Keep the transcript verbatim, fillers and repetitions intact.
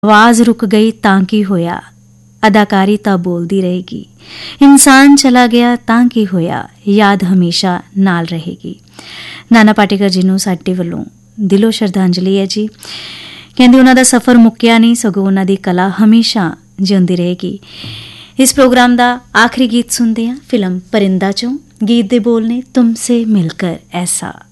ਆਵਾਜ਼ ਰੁਕ ਗਈ ਤਾਂ ਕੀ ਹੋਇਆ, ਅਦਾਕਾਰੀ ਤਾਂ ਬੋਲਦੀ ਰਹੇਗੀ। ਇਨਸਾਨ ਚਲਾ ਗਿਆ ਤਾਂ ਕੀ ਹੋਇਆ, ਯਾਦ ਹਮੇਸ਼ਾ ਨਾਲ ਰਹੇਗੀ। ਨਾਨਾ ਪਾਟੇਕਰ ਜੀ ਨੂੰ ਸਾਡੇ ਵੱਲੋਂ ਦਿਲੋਂ ਸ਼ਰਧਾਂਜਲੀ ਹੈ ਜੀ। ਕਹਿੰਦੇ ਉਹਨਾਂ ਦਾ ਸਫ਼ਰ ਮੁੱਕਿਆ ਨਹੀਂ, ਸਗੋਂ ਉਹਨਾਂ ਦੀ ਕਲਾ ਹਮੇਸ਼ਾ ਜਿਉਂਦੀ ਰਹੇਗੀ। ਇਸ ਪ੍ਰੋਗਰਾਮ ਦਾ ਆਖਰੀ ਗੀਤ ਸੁਣਦੇ ਹਾਂ ਫਿਲਮ ਪਰਿੰਦਾ ਚੋਂ। ਗੀਤ ਦੇ ਬੋਲ ਨੇ ਤੁਮਸੇ ਮਿਲਕਰ ਐਸਾ।